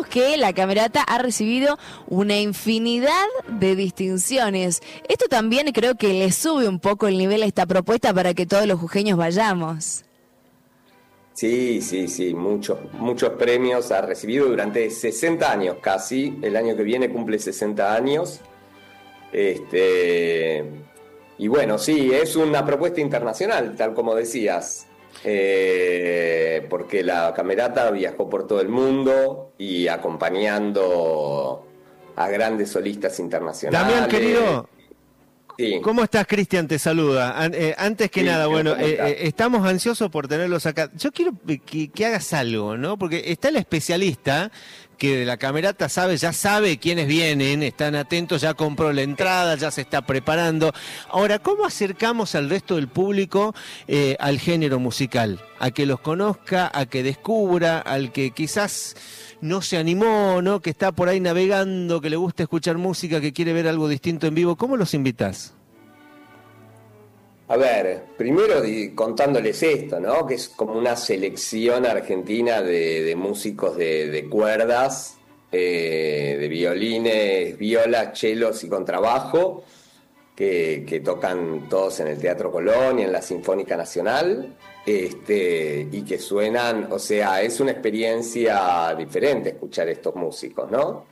sabemos que la Camerata ha recibido una infinidad de distinciones. Esto también creo que le sube un poco el nivel a esta propuesta para que todos los jujeños vayamos. Sí, muchos premios ha recibido durante 60 años casi. El año que viene cumple 60 años. Y bueno, sí, es una propuesta internacional, tal como decías, porque la Camerata viajó por todo el mundo y acompañando a grandes solistas internacionales. Damián, querido, sí. ¿Cómo estás? Cristian te saluda. Antes que nada, bueno, estamos ansiosos por tenerlos acá. Yo quiero que hagas algo, ¿no? Porque está el especialista que de la Camerata ya sabe quiénes vienen, están atentos, ya compró la entrada, ya se está preparando. Ahora, ¿cómo acercamos al resto del público al género musical? A que los conozca, a que descubra, al que quizás no se animó, ¿no? Que está por ahí navegando, que le gusta escuchar música, que quiere ver algo distinto en vivo. ¿Cómo los invitás? A ver, primero contándoles esto, ¿no? Que es como una selección argentina de músicos de cuerdas, de violines, violas, chelos y contrabajo, que tocan todos en el Teatro Colón y en la Sinfónica Nacional, y que suenan, o sea, es una experiencia diferente escuchar estos músicos, ¿no?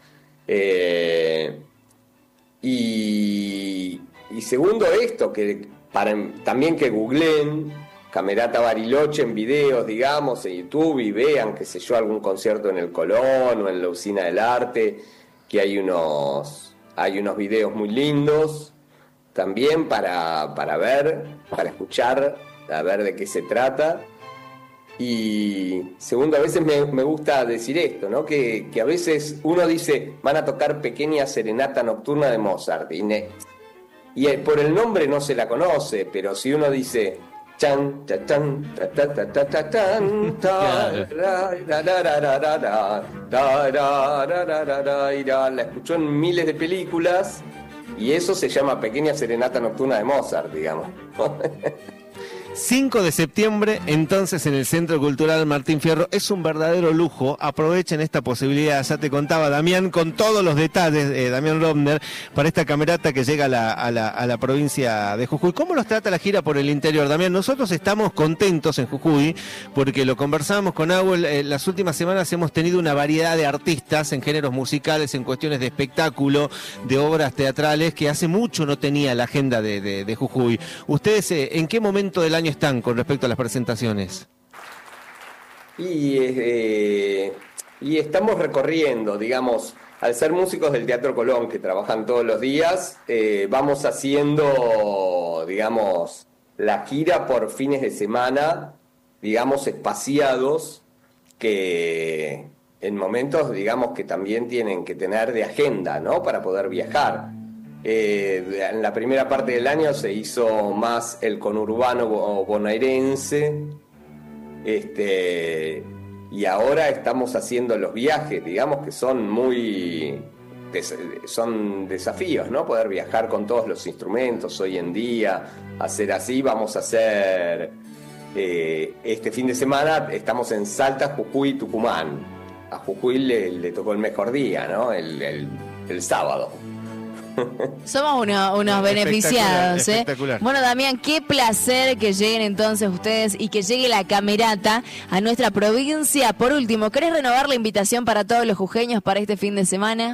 Y segundo esto, que también que googleen Camerata Bariloche en videos, digamos, en YouTube, y vean, qué sé yo, algún concierto en el Colón o en la Usina del Arte, que hay unos videos muy lindos también para ver, para escuchar, a ver de qué se trata. Y segundo, a veces me gusta decir esto, ¿no? Que a veces uno dice, van a tocar Pequeña Serenata Nocturna de Mozart, y por el nombre no se la conoce, pero si uno dice chan ta tan ta ta ta ta ta tan ta la escuchó en miles de películas, y eso se llama Pequeña Serenata Nocturna de Mozart, digamos. 5 de septiembre, entonces, en el Centro Cultural Martín Fierro. Es un verdadero lujo. Aprovechen esta posibilidad. Ya te contaba Damián con todos los detalles, Damián Robner, para esta Camerata que llega a la provincia de Jujuy. ¿Cómo los trata la gira por el interior, Damián? Nosotros estamos contentos en Jujuy porque lo conversamos con Nahuel. Las últimas semanas hemos tenido una variedad de artistas en géneros musicales, en cuestiones de espectáculo, de obras teatrales, que hace mucho no tenía la agenda de Jujuy. ¿Ustedes en qué momento del año están con respecto a las presentaciones? Y estamos recorriendo, digamos, al ser músicos del Teatro Colón, que trabajan todos los días, vamos haciendo, digamos, la gira por fines de semana, digamos, espaciados, que en momentos, digamos, que también tienen que tener de agenda, ¿no? Para poder viajar. En la primera parte del año se hizo más el conurbano bonaerense, y ahora estamos haciendo los viajes, digamos, que son son desafíos, ¿no? Poder viajar con todos los instrumentos hoy en día, hacer así. Vamos a hacer este fin de semana, estamos en Salta, Jujuy y Tucumán. A Jujuy le tocó el mejor día, ¿no? El sábado. Somos unos beneficiados, espectacular. Bueno, Damián, qué placer que lleguen entonces ustedes y que llegue la Camerata a nuestra provincia. Por último, ¿querés renovar la invitación para todos los jujeños para este fin de semana?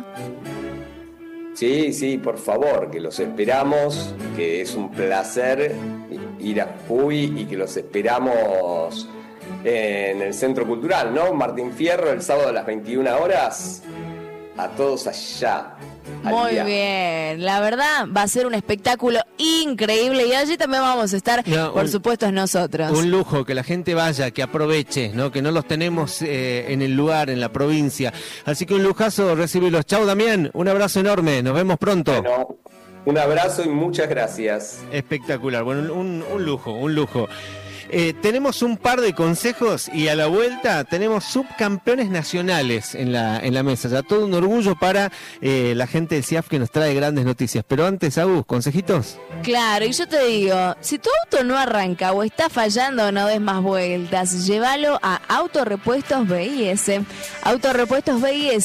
Sí, por favor, que los esperamos, que es un placer ir a Jujuy y que los esperamos en el Centro Cultural, ¿no? Martín Fierro, el sábado a las 21 horas. A todos allá. Muy bien, la verdad va a ser un espectáculo increíble y allí también vamos a estar, por supuesto, nosotros. Un lujo, que la gente vaya, que aproveche, ¿no? Que no los tenemos en el lugar, en la provincia. Así que un lujazo recibirlos. Chau, Damián, un abrazo enorme, nos vemos pronto. Bueno, un abrazo y muchas gracias. Espectacular, bueno, un lujo. Tenemos un par de consejos y a la vuelta tenemos subcampeones nacionales en la mesa. Ya todo un orgullo para la gente del CIAF, que nos trae grandes noticias. Pero antes, Agus, ¿consejitos? Claro, y yo te digo, si tu auto no arranca o está fallando, no des más vueltas. Llévalo a Autorepuestos BIS. Autorepuestos BIS